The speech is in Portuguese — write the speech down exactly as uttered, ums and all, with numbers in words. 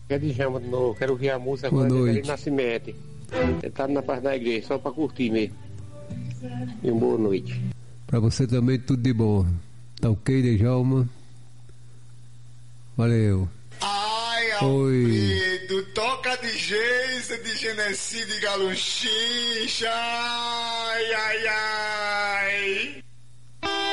É de Jama de novo, quero ouvir a música Boa agora noite. de Nascimento. Ele tá na parte da igreja, só pra curtir mesmo. E uma boa noite. Pra você também tudo de bom. Tá ok, Djalma? Valeu. Ai, Oi. Alfredo, toca de Geisa, de Genesi, de Galuchincha. Ai, ai, ai.